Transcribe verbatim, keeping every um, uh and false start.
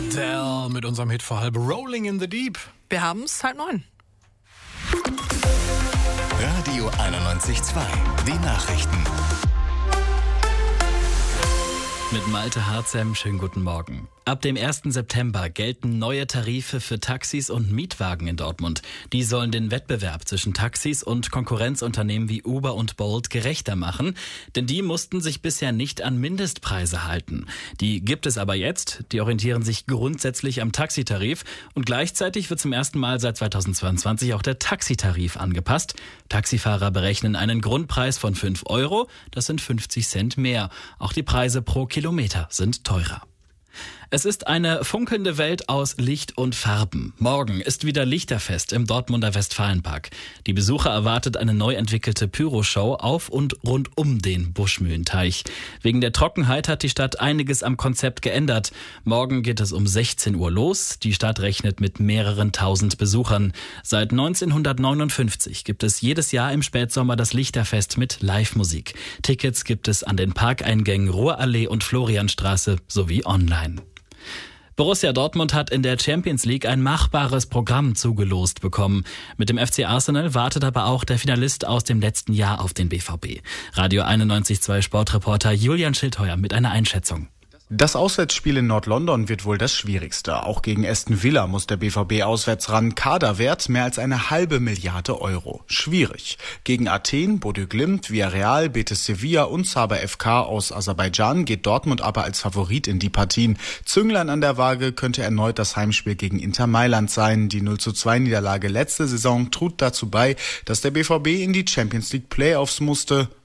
Adele mit unserem Hit vor halb Rolling in the Deep. Wir haben es halb neun. Radio einundneunzig Komma zwei, die Nachrichten. Mit Malte Harzem, schönen guten Morgen. Ab dem ersten September gelten neue Tarife für Taxis und Mietwagen in Dortmund. Die sollen den Wettbewerb zwischen Taxis und Konkurrenzunternehmen wie Uber und Bolt gerechter machen, denn die mussten sich bisher nicht an Mindestpreise halten. Die gibt es aber jetzt, die orientieren sich grundsätzlich am Taxitarif und gleichzeitig wird zum ersten Mal seit zweitausendzweiundzwanzig auch der Taxitarif angepasst. Taxifahrer berechnen einen Grundpreis von fünf Euro, das sind fünfzig Cent mehr. Auch die Preise pro Kilometer sind teurer. Es ist eine funkelnde Welt aus Licht und Farben. Morgen ist wieder Lichterfest im Dortmunder Westfalenpark. Die Besucher erwartet eine neu entwickelte Pyroshow auf und rund um den Buschmühlenteich. Wegen der Trockenheit hat die Stadt einiges am Konzept geändert. Morgen geht es um sechzehn Uhr los. Die Stadt rechnet mit mehreren tausend Besuchern. Seit neunzehnhundertneunundfünfzig gibt es jedes Jahr im Spätsommer das Lichterfest mit Live-Musik. Tickets gibt es an den Parkeingängen Ruhrallee und Florianstraße sowie online. Borussia Dortmund hat in der Champions League ein machbares Programm zugelost bekommen. Mit dem F C Arsenal wartet aber auch der Finalist aus dem letzten Jahr auf den B V B. Radio einundneunzig Komma zwei Sportreporter Julian Schildheuer mit einer Einschätzung. Das Auswärtsspiel in Nord-London wird wohl das schwierigste. Auch gegen Aston Villa muss der B V B auswärts ran. Kaderwert mehr als eine halbe Milliarde Euro. Schwierig. Gegen Athen, Bodø Glimt, Villarreal, Betis Sevilla und Sabah F K aus Aserbaidschan geht Dortmund aber als Favorit in die Partien. Zünglein an der Waage könnte erneut das Heimspiel gegen Inter Mailand sein. Die null zu zwei Niederlage letzte Saison trug dazu bei, dass der B V B in die Champions League Playoffs musste.